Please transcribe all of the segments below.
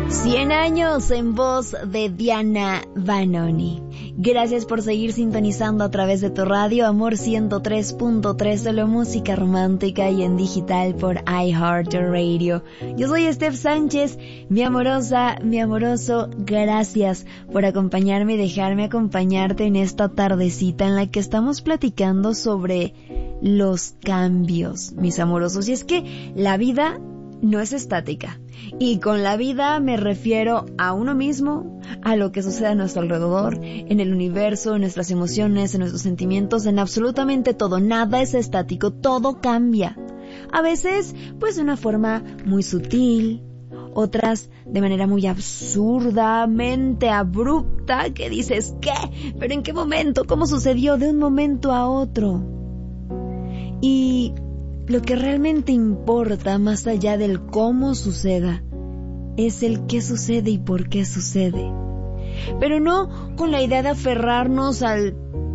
100 años en voz de Diana Vanoni. Gracias por seguir sintonizando a través de tu radio Amor 103.3, solo música romántica y en digital por iHeartRadio. Yo soy Steph Sánchez, mi amorosa, mi amoroso, gracias por acompañarme y dejarme acompañarte en esta tardecita en la que estamos platicando sobre los cambios, mis amorosos. Y es que la vida no es estática. Y con la vida me refiero a uno mismo, a lo que sucede a nuestro alrededor, en el universo, en nuestras emociones, en nuestros sentimientos, en absolutamente todo. Nada es estático, todo cambia. A veces, pues de una forma muy sutil, otras de manera muy absurdamente abrupta, que dices, ¿qué? ¿Pero en qué momento? ¿Cómo sucedió de un momento a otro? Y lo que realmente importa, más allá del cómo suceda, es el qué sucede y por qué sucede. Pero no con la idea de aferrarnos al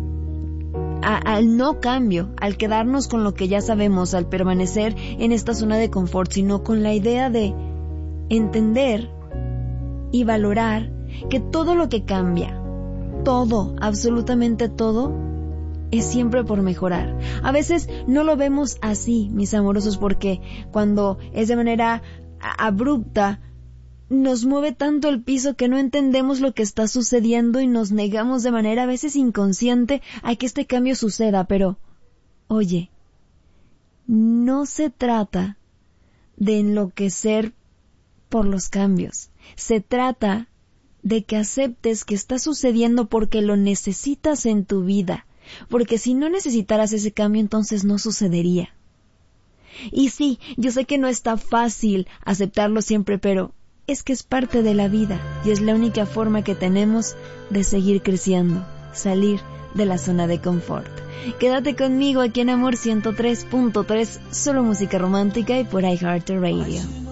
no cambio, al quedarnos con lo que ya sabemos, al permanecer en esta zona de confort, sino con la idea de entender y valorar que todo lo que cambia, todo, absolutamente todo, es siempre por mejorar. A veces no lo vemos así, mis amorosos, porque cuando es de manera abrupta, nos mueve tanto el piso que no entendemos lo que está sucediendo y nos negamos de manera a veces inconsciente a que este cambio suceda. Pero, oye, no se trata de enloquecer por los cambios. Se trata de que aceptes que está sucediendo porque lo necesitas en tu vida. Porque si no necesitaras ese cambio, entonces no sucedería. Y sí, yo sé que no está fácil aceptarlo siempre, pero es que es parte de la vida y es la única forma que tenemos de seguir creciendo, salir de la zona de confort. Quédate conmigo aquí en Amor 103.3, solo música romántica y por iHeartRadio.